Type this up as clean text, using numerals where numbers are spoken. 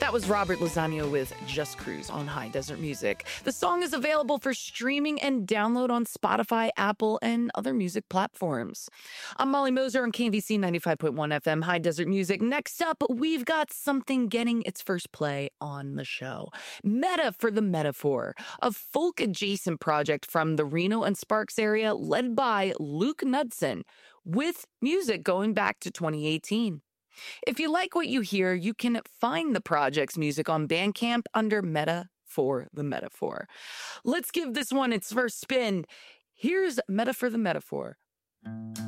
That was Robert Lozano with Just Cruise on High Desert Music. The song is available for streaming and download on Spotify, Apple, and other music platforms. I'm Molly Moser on KVC 95.1 FM High Desert Music. Next up, we've got something getting its first play on the show. Meta for the Metaphor, a folk-adjacent project from the Reno and Sparks area led by Luke Knudsen, with music going back to 2018. If you like what you hear, you can find the project's music on Bandcamp under Meta for the Metaphor. Let's give this one its first spin. Here's Meta for the Metaphor.